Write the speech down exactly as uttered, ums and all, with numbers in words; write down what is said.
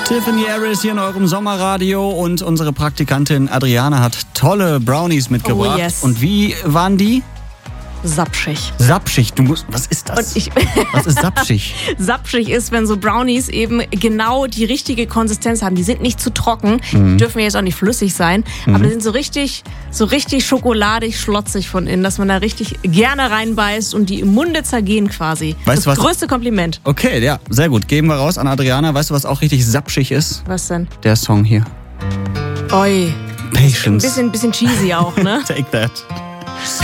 Tiffany Harris hier in eurem Sommerradio und unsere Praktikantin Adriana hat tolle Brownies mitgebracht. Oh yes. Und wie waren die? Sapschig. Sapschig, du musst, was ist das? Und ich, was ist sapschig? Sapschig ist, wenn so Brownies eben genau die richtige Konsistenz haben. Die sind nicht zu trocken, mhm. dürfen jetzt auch nicht flüssig sein, mhm. aber die sind so richtig, so richtig schokoladig, schlotzig von innen, dass man da richtig gerne reinbeißt und die im Munde zergehen quasi. Weißt das du was? Größte Kompliment. Okay, ja, sehr gut. Geben wir raus an Adriana. Weißt du, was auch richtig sapschig ist? Was denn? Der Song hier. Oi. Patience. Ein bisschen, bisschen cheesy auch, ne? Take that.